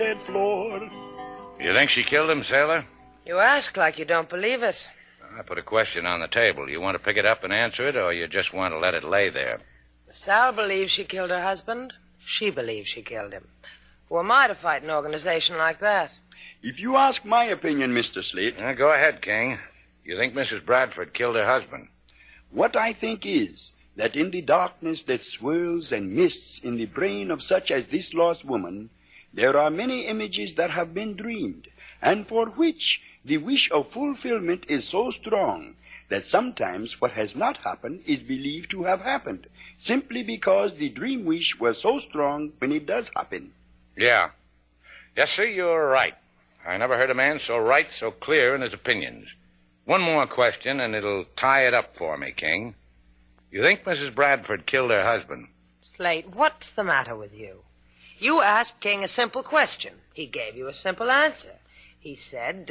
floor. You think she killed him, sailor? You ask like you don't believe it. I put a question on the table. You want to pick it up and answer it, or you just want to let it lay there? Sal believes she killed her husband. She believes she killed him. Who am I to fight an organization like that? If you ask my opinion, Mr. Slate... Go ahead, King. You think Mrs. Bradford killed her husband? What I think is that in the darkness that swirls and mists in the brain of such as this lost woman, there are many images that have been dreamed, and for which the wish of fulfillment is so strong that sometimes what has not happened is believed to have happened, simply because the dream wish was so strong when it does happen. Yeah. Yes, sir, you're right. I never heard a man so right, so clear in his opinions. One more question, and it'll tie it up for me, King. You think Mrs. Bradford killed her husband? Slate, what's the matter with you? You asked King a simple question. He gave you a simple answer. He said,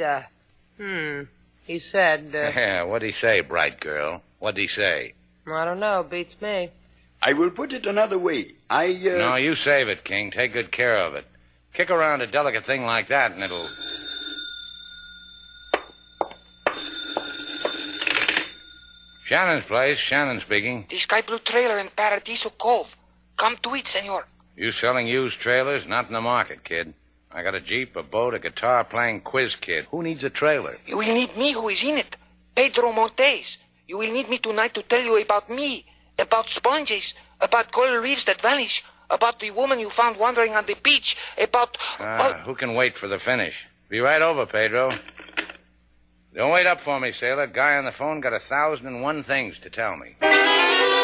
Yeah, what'd he say, bright girl? What'd he say? I don't know, beats me. I will put it another way. No, you save it, King. Take good care of it. Kick around a delicate thing like that, and it'll... Shannon's place. Shannon speaking. The Sky Blue trailer in Paradiso Cove. Come to it, senor. You selling used trailers? Not in the market, kid. I got a Jeep, a boat, a guitar-playing quiz kid. Who needs a trailer? You will need me who is in it. Pedro Montes. You will need me tonight to tell you about me, about sponges, about coral reefs that vanish, about the woman you found wandering on the beach, about... Who can wait for the finish? Be right over, Pedro. Don't wait up for me, sailor. Guy on the phone got 1,001 things to tell me.